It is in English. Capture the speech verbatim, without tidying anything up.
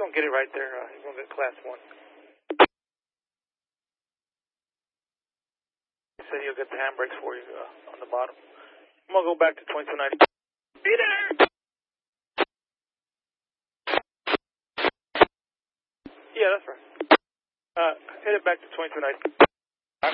going to get it right there. Uh, he's going to get class one. He said he'll get the handbrakes for you uh, on the bottom. I'm going to go back to twenty-two ninety. Be there! Yeah, that's right. Uh, hit it back to twenty-two ninety.